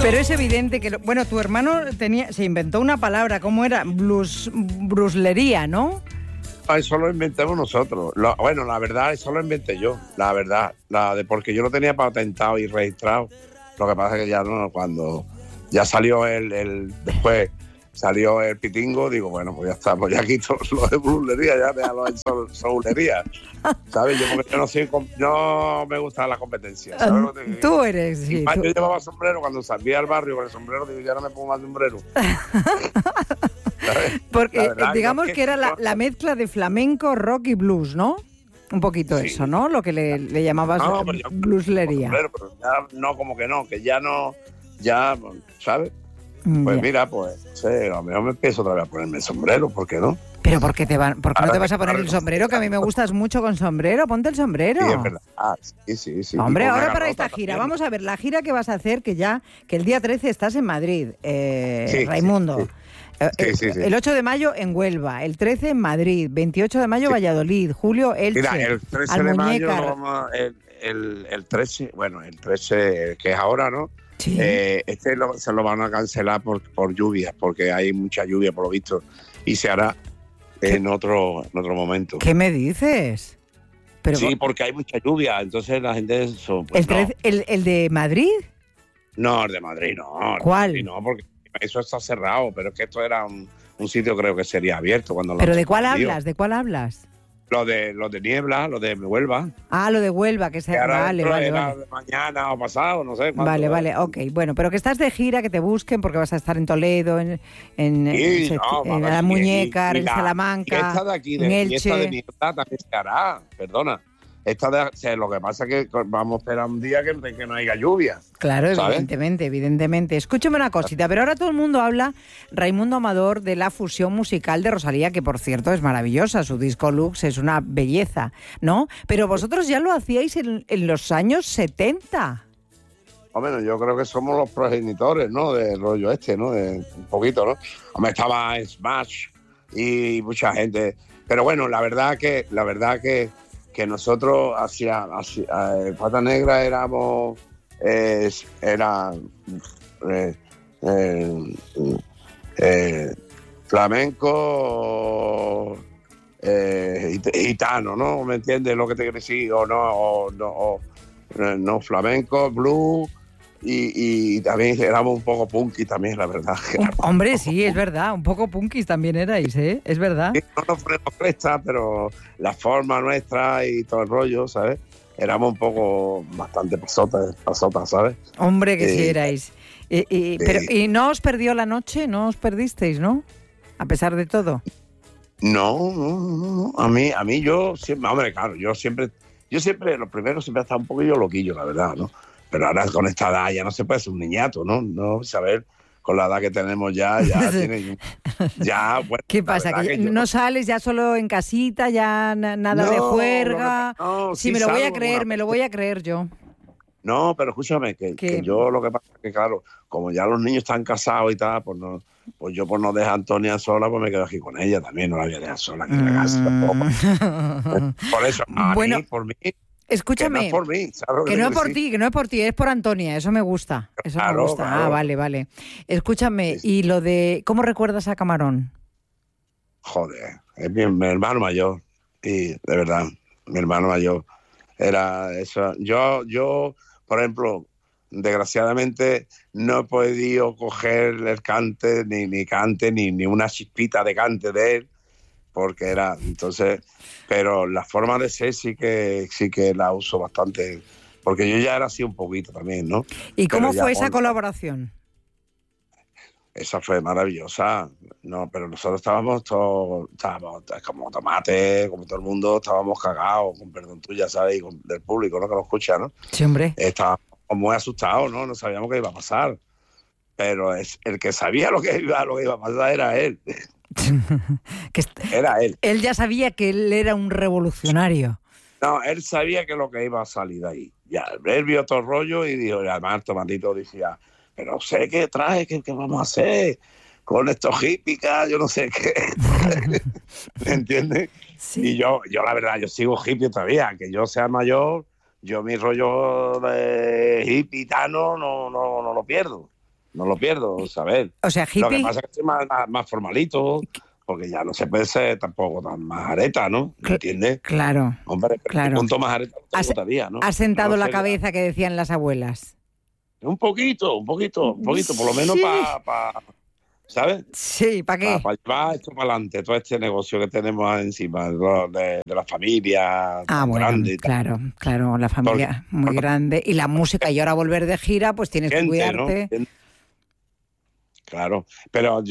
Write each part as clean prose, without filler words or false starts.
Pero es evidente que, bueno, tu hermano se inventó una palabra, ¿cómo era? Bruslería, ¿no? Eso lo inventamos nosotros. Bueno, la verdad, eso lo inventé yo. La verdad, porque yo lo tenía patentado y registrado. Lo que pasa es que ya no, cuando ya salió después salió el pitingo, digo, bueno, pues ya está, pues ya quito lo de bruslería, ya déjalo en soulería. ¿Sabes? Yo porque no me gusta la competencia. ¿Sabes lo que te digo? Tú eres, sí. Yo llevaba sombrero cuando salía al barrio con el sombrero, digo, ya no me pongo más sombrero. ¿Sabes? Porque verdad, digamos que era la mezcla de flamenco, rock y blues, ¿no? Un poquito sí. Eso, ¿no? Lo que le llamabas blueslería. Pero ya no, como que no, que ya no, ya, ¿sabes? Pues mira, pues, sí, a lo mejor me empiezo otra vez a ponerme el sombrero, ¿por qué no? Pero ¿por qué no te vas a poner el sombrero? Que a mí me gustas mucho con sombrero. Ponte el sombrero. Sí, es verdad. Sí. Hombre, ahora para esta gira, vamos a ver, la gira que vas a hacer, que el día 13 estás en Madrid, Raimundo. Sí. El 8 de mayo en Huelva, el 13 en Madrid, 28 de mayo Valladolid, julio Elche, mira, el 13 de mayo el 13, bueno, el 13 que es ahora, ¿no? Sí. Se lo van a cancelar por lluvias, porque hay mucha lluvia por lo visto, y se hará en otro momento. ¿Qué me dices? Pero sí, porque hay mucha lluvia, entonces la gente... ¿El de Madrid? No, el de Madrid no. ¿Cuál? No, porque eso está cerrado, pero es que esto era un sitio, creo que sería abierto. ¿Pero de cuál hablas? ¿De cuál hablas? Lo de Niebla, lo de Huelva. Ah, lo de Huelva, que se vale. Mañana o pasado, no sé. Vale, ok. Bueno, pero que estás de gira, que te busquen porque vas a estar en Toledo, en La Muñeca, en Salamanca, y esta de aquí, en Elche. Y esta de Niebla también se hará, perdona. Lo que pasa es que vamos a esperar un día que no haya lluvia. Claro, ¿sabes? evidentemente. Escúchame una cosita, pero ahora todo el mundo habla, Raimundo Amador, de la fusión musical de Rosalía, que por cierto es maravillosa, su disco Lux es una belleza, ¿no? Pero vosotros ya lo hacíais en los años 70. Hombre, yo creo que somos los progenitores, ¿no? Del rollo ¿no? De un poquito, ¿no? Hombre, estaba Smash y mucha gente. Pero bueno, la verdad que nosotros hacia Pata Negra éramos flamenco gitano, ¿no? ¿Me entiendes lo que te quiero decir? No flamenco, blues y también éramos un poco punky también, la verdad. Hombre, sí, es verdad, un poco punkis también erais, ¿eh? Es verdad. No nos ponemos cresta, pero la forma nuestra y todo el rollo, ¿sabes? Éramos un poco bastante pasotas, ¿sabes? Hombre, que sí erais. ¿Y no os perdió la noche? ¿No os perdisteis, no? A pesar de todo. No. A mí yo siempre, hombre, claro, yo siempre, lo primero siempre he estado un poquillo loquillo, la verdad, ¿no? Pero ahora con esta edad ya no se puede ser un niñato, ¿no? No, saber, con la edad que tenemos ya tiene... Ya, bueno, ¿qué pasa? ¿Que no sales ya solo en casita, ya nada de juerga? Sí, me lo voy a creer yo. No, pero escúchame, que yo lo que pasa es que, claro, como ya los niños están casados y tal, pues yo por no dejar a Antonia sola, pues me quedo aquí con ella también, no la voy a dejar sola aquí en la casa tampoco. Por eso, por mí... Escúchame, que no es por mí, ¿sabes? Que no es por ti, es por Antonia, eso me gusta. Claro, me gusta. Claro. Ah, vale. Escúchame, sí. ¿Y lo de cómo recuerdas a Camarón? Joder, es mi hermano mayor, y de verdad, mi hermano mayor era eso. Yo, por ejemplo, desgraciadamente no he podido coger el cante, ni cante, ni una chispita de cante de él, porque era, entonces, pero la forma de ser sí que la uso bastante, porque yo ya era así un poquito también, ¿no? ¿Y cómo fue esa colaboración? Esa fue maravillosa, no, pero nosotros estábamos como tomate, como todo el mundo, estábamos cagados, con perdón tuya, ¿sabes? Y del público, ¿no? Que lo escucha, ¿no? Sí, hombre. Estábamos muy asustados, ¿no? No sabíamos qué iba a pasar, pero el que sabía lo que iba a pasar era él. Era él. Él ya sabía que él era un revolucionario. No, él sabía que lo que iba a salir de ahí. Ya, él vio todo el rollo y dijo, y además Tomatito decía, pero sé qué trae, qué vamos a hacer con estos hippies, yo no sé qué. ¿Me entiendes? Sí. Y yo la verdad, yo sigo hippie todavía, que yo sea mayor, yo mi rollo de hippitano no lo pierdo. no lo pierdo, ¿sabes? O sea, Lo que hippie... pasa es que estoy más formalito, porque ya no se puede ser tampoco tan majareta, ¿no? ¿Me entiendes? Claro, Hombre, pero claro. punto majareta no te Has, gustaría, ¿no? has sentado No la sé, cabeza que decían las abuelas. un poquito, por lo menos Sí. ¿sabes? Sí, ¿para qué? Para llevar esto para adelante, todo este negocio que tenemos encima, de la familia Ah, tan bueno, grande y tal. claro, la Porque, familia muy grande. Y la música, y ahora volver de gira, pues tienes que gente, ¿no? cuidarte. Claro, pero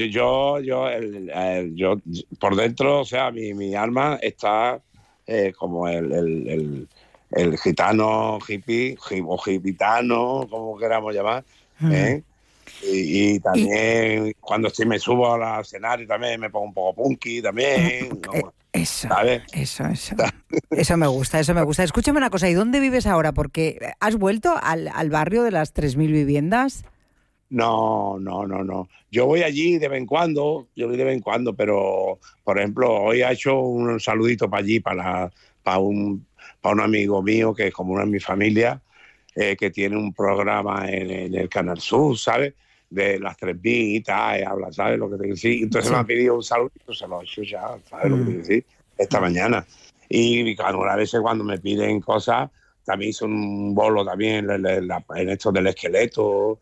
yo por dentro, o sea, mi alma está como el gitano, hippie, o gitano, como queramos llamar, Mm. ¿eh? Y Y también cuando me subo al escenario también me pongo un poco punky también, ¿no? eso, ¿Sabes? eso. Eso me gusta, eso me gusta. Escúchame una cosa, ¿y dónde vives ahora? Porque ¿has vuelto al barrio de las 3.000 viviendas? No. Yo voy allí de vez en cuando, pero, por ejemplo, hoy ha hecho un saludito para allí, para un amigo mío que es como una de mi familia, que tiene un programa en el Canal Sur, ¿sabes? De las 3.000 y tal, y habla, ¿sabes lo que te quiero decir? Entonces Sí. me ha pedido un saludito, se lo he hecho ya, ¿sabes lo que te quiero decir? Esta Mm. mañana. Y claro, a veces cuando me piden cosas, también hice un bolo también en esto del esqueleto.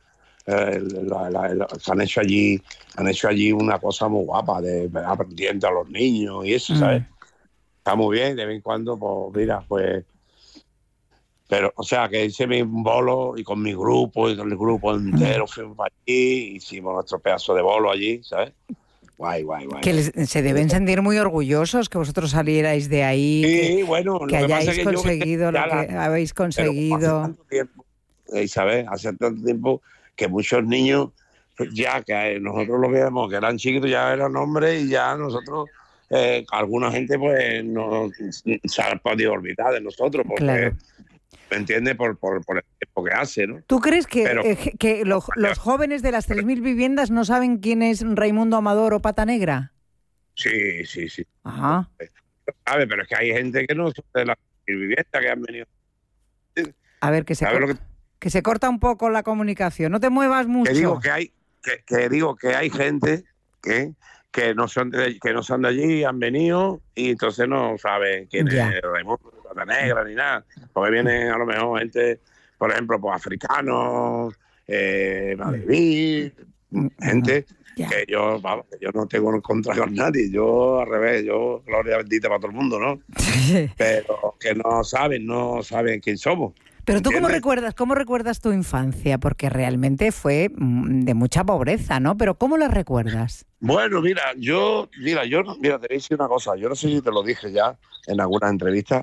Han hecho allí una cosa muy guapa de aprendiendo a los niños y eso, ¿sabes? Mm. Está muy bien, de vez en cuando, pues mira, pues... Pero, o sea, que hice mi bolo y con mi grupo y con el grupo entero fuimos para allí, hicimos nuestro pedazo de bolo allí, ¿sabes? Guay. Que se deben sentir muy orgullosos que vosotros salierais de ahí, Sí, bueno, lo que que pasa hayáis es que yo... conseguido lo Ya que habéis pero como hace conseguido. tanto tiempo, ¿sabes? Hace tanto tiempo que muchos niños, pues, ya que nosotros lo veíamos, que eran chiquitos, ya eran hombres y ya nosotros, alguna gente pues no se ha podido olvidar de nosotros porque, Claro. ¿me entiendes? Por el tiempo que hace, ¿no? ¿Tú crees Pero que los jóvenes de las 3.000 viviendas no saben quién es Raimundo Amador o Pata Negra? sí. Ajá. ¿Sabes? Pero es que hay gente que no son de la vivienda que han venido. A ver, ¿Sabes lo que se corta un poco la comunicación. No te muevas que digo? mucho. Que hay gente que no son de allí, han venido y entonces no saben quién Ya. es Raimundo, Pata Negra ni nada, porque vienen a lo mejor gente, por ejemplo, pues africanos, maleví, gente Ya. que yo no tengo en contra con nadie, yo al revés, yo gloria bendita para todo el mundo, ¿no? Pero que no saben quién somos. Pero tú ¿Entiendes? cómo recuerdas tu infancia? Porque realmente fue de mucha pobreza, ¿no? Pero ¿cómo la recuerdas? Bueno, mira, te voy a decir una cosa, yo no sé si te lo dije ya en alguna entrevista.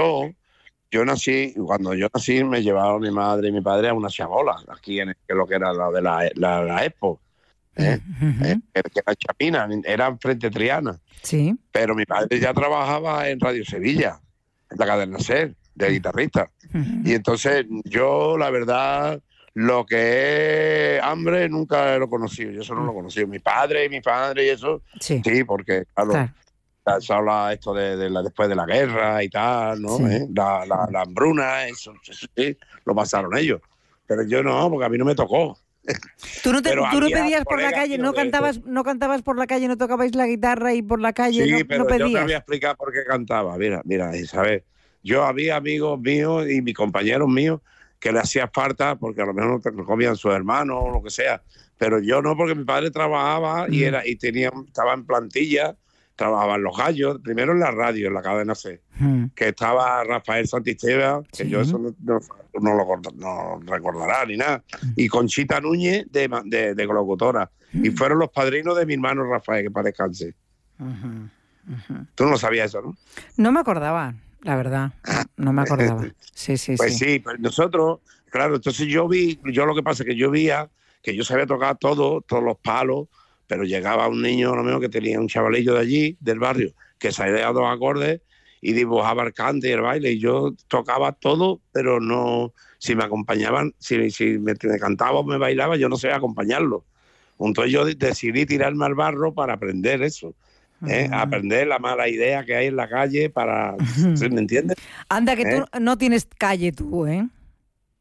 Cuando yo nací me llevaron mi madre y mi padre a una chabola, aquí que lo que era la de la Expo, ¿eh? Ujú. Que era Chapina, era frente a Triana. Sí. Pero mi padre ya trabajaba en Radio Sevilla, en la cadena SER, de guitarrista. Y Ujú. entonces yo, la verdad, lo que es hambre nunca lo he conocido. Yo eso no lo he conocido. Mi padre y eso, Sí, sí, porque, claro, claro. se habla esto después de la guerra y tal, ¿no? Sí. La hambruna, eso sí, lo pasaron ellos. Pero yo no, porque a mí no me tocó. Pero Tú no había pedías por la colegas calle, míos no cantabas por la calle, no tocabais la guitarra y por la calle Sí, no pero yo te voy a pedías. explicar por qué cantaba. Mira, Isabel. Yo había amigos míos y mis compañeros míos que le hacía falta porque a lo mejor no comían sus hermanos o lo que sea. Pero yo no, porque mi padre trabajaba Mm. estaba en plantilla, trabajaba en Los Gallos, primero en la radio, en la cadena C, Mm. que estaba Rafael Santisteba, que yo Sí. eso no recordará ni nada, y Conchita Núñez de locutora. Y fueron los padrinos de mi hermano Rafael, que para descanse. Ujú. Ujú. Tú no lo sabías eso, ¿no? No me acordaba, la verdad. No me acordaba. Sí. Pues sí, pues nosotros, claro, entonces yo lo que pasa es que yo veía que yo sabía tocar todos los palos, pero llegaba un niño, a lo mejor que tenía un chavalillo de allí, del barrio, que sabía dos acordes y dibujaba el cante y el baile, y yo tocaba todo, pero no, si me acompañaban, si me cantaba o me bailaba, yo no sabía acompañarlo. Entonces yo decidí tirarme al barro para aprender eso. Aprender la mala idea que hay en la calle para, ¿sí? ¿Me entiendes? Anda, que ¿Eh? tú no tienes calle tú, ¿eh?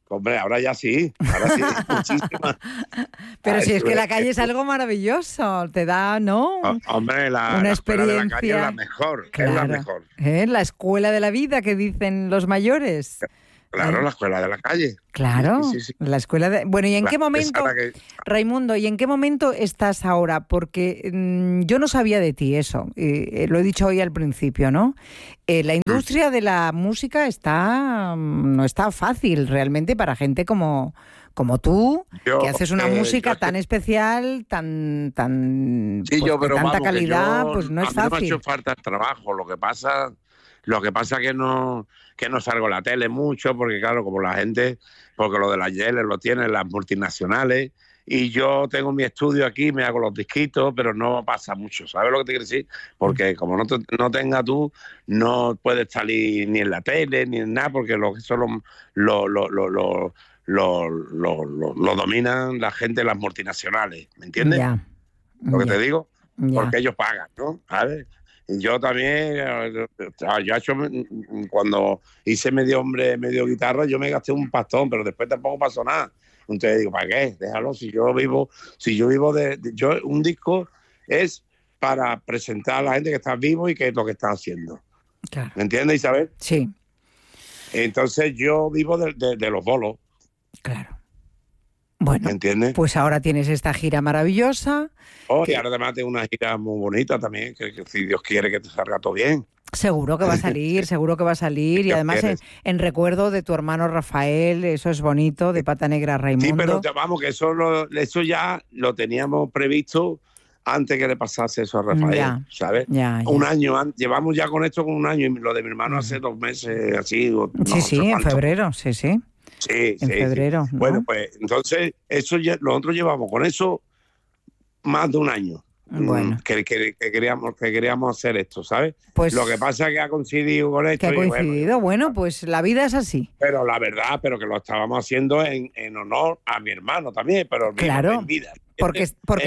Hombre, ahora ya sí, muchísimas. Pero si es que la calle es algo maravilloso, te da, ¿no? Hombre, una experiencia. La calle es la mejor, claro, es la mejor. La escuela de la vida que dicen los mayores. Claro, la escuela de la calle. Claro, sí. La escuela de... Bueno, ¿y en qué momento, Raimundo, y en qué momento estás ahora? Porque yo no sabía de ti eso, lo he dicho hoy al principio, ¿no? La industria de la música no está fácil realmente para gente como tú, que haces una música tan especial, tan sí, pues, pero de tanta vamos, calidad, pues no es fácil. A mí no me ha hecho falta el trabajo, lo que pasa que no salgo en la tele mucho, porque claro, como la gente, porque lo de las yeles lo tienen las multinacionales, y yo tengo mi estudio aquí, me hago los disquitos, pero no pasa mucho, ¿sabes lo que te quiero decir? Porque como no tengas tú, no puedes salir ni en la tele, ni en nada, porque eso lo dominan la gente, las multinacionales, ¿me entiendes? Lo que te digo, porque ellos pagan, ¿no? ¿Sabes? Y yo también, cuando hice medio hombre, medio guitarra, yo me gasté un pastón, pero después tampoco pasó nada. Entonces digo, ¿para qué? Déjalo, si yo vivo un disco es para presentar a la gente que está vivo y qué es lo que está haciendo. Claro. ¿Me entiendes, Isabel? Sí. Entonces yo vivo de los bolos. Claro. Bueno, ¿me entiendes? Pues ahora tienes esta gira maravillosa. Y ahora además tengo una gira muy bonita también, que si Dios quiere que te salga todo bien. Seguro que va a salir, y además en recuerdo de tu hermano Rafael, eso es bonito, de Pata Negra Raimundo. Sí, pero vamos, que eso ya lo teníamos previsto antes que le pasase eso a Rafael, ¿sabes? Un año, llevamos ya con esto un año, y lo de mi hermano hace 2 meses, así. En febrero, sí. Sí, en febrero. ¿no? Bueno, pues entonces eso ya, nosotros llevamos con eso más de un año. Bueno. Que queríamos hacer esto, ¿sabes? Pues lo que pasa es que ha coincidido con esto. Que ha coincidido, bueno, pues la vida es así. Pero la verdad, que lo estábamos haciendo en honor a mi hermano también, pero claro, en vida. Porque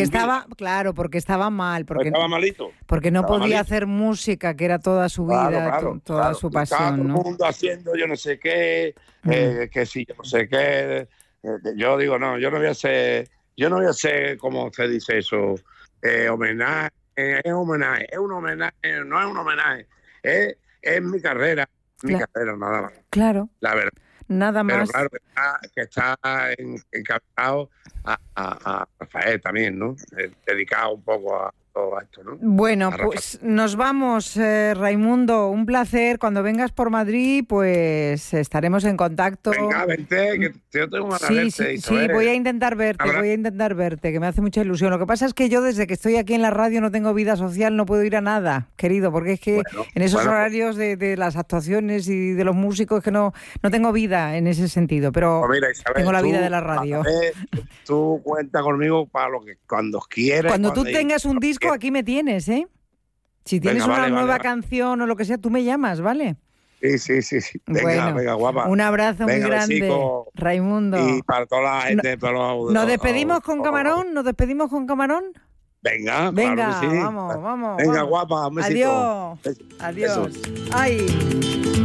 estaba mal, porque estaba malito. Porque no podía hacer música, que era toda su vida, toda su pasión. Estaba todo el mundo haciendo yo no sé qué, que si yo no sé qué. Yo digo, no, yo no voy a hacer, ¿cómo se dice eso? Homenaje, es un homenaje, no es un homenaje, es mi carrera, carrera nada más. Claro. La verdad. Nada más. Pero claro que está encabezado a Rafael también, ¿no? Dedicado un poco a todo esto, ¿no? Bueno, pues nos vamos, Raimundo. Un placer. Cuando vengas por Madrid, pues estaremos en contacto. Venga, vente, que yo tengo una verte. Sí, voy a intentar verte, que me hace mucha ilusión. Lo que pasa es que yo desde que estoy aquí en la radio no tengo vida social, no puedo ir a nada, querido, porque es que en esos horarios de las actuaciones y de los músicos que no tengo vida en ese sentido, pero pues mira, Isabel, tengo la vida de la radio. Tú cuenta conmigo para lo que cuando quieras. Cuando tú tengas un disco, aquí me tienes, ¿eh? Si tienes una nueva canción o lo que sea, tú me llamas, ¿vale? Sí. Venga, guapa. Un abrazo muy grande, besico, Raimundo. Y para toda la gente, ¿Nos despedimos con Camarón? Venga, claro que sí. Vamos. Venga, guapa, un besito. Adiós. Ay.